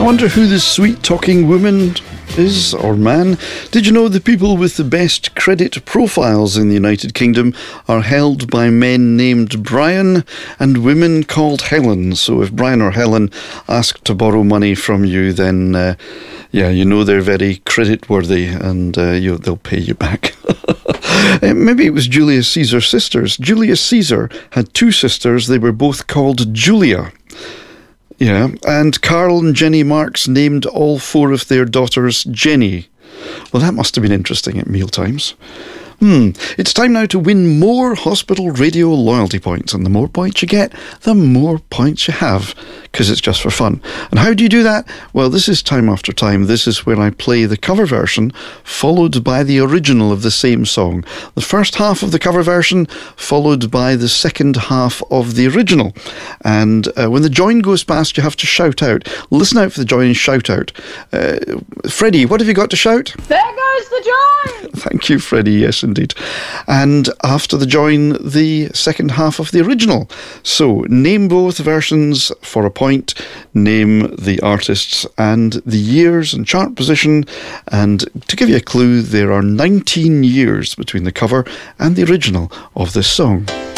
wonder who this sweet-talking woman is, or man. Did you know the people with the best credit profiles in the United Kingdom are held by men named Brian and women called Helen? So if Brian or Helen ask to borrow money from you, then you know they're very credit-worthy, and they'll pay you back. Maybe it was Julius Caesar's sisters. Julius Caesar had two sisters. They were both called Julia. Yeah, and Karl and Jenny Marx named all four of their daughters Jenny. Well, that must have been interesting at mealtimes. It's time now to win more Hospital Radio loyalty points, and the more points you get, the more points you have, because it's just for fun. And how do you do that? Well, this is Time After Time. This is where I play the cover version followed by the original of the same song. The first half of the cover version followed by the second half of the original. And when the join goes past, you have to shout out. Listen out for the join and shout out. Freddie, what have you got to shout? There goes the join! Thank you, Freddie. Yes, indeed. And after the join, the second half of the original. So, name both versions for a point, name the artists and the years and chart position, and to give you a clue, there are 19 years between the cover and the original of this song.